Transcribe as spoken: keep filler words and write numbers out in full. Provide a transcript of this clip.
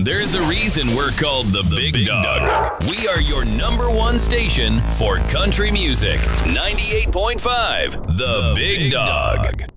There's a reason we're called the Big, Big Dog. Dog. We are your number one station for country music. ninety-eight point five, The, the Big, Big Dog. Dog.